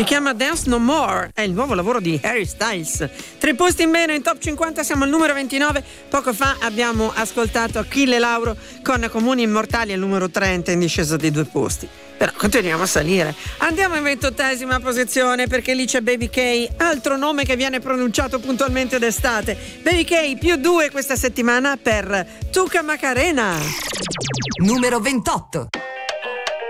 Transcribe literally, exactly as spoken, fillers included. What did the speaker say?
Si chiama Dance No More, è il nuovo lavoro di Harry Styles. Tre posti in meno in top cinquanta, siamo al numero ventinove. Poco fa abbiamo ascoltato Achille Lauro con Comuni Immortali al numero trenta, in discesa di due posti. Però continuiamo a salire. Andiamo in ventottesima posizione, perché lì c'è Baby K, altro nome che viene pronunciato puntualmente d'estate. Baby K più due questa settimana per Tuca Macarena. Numero ventotto.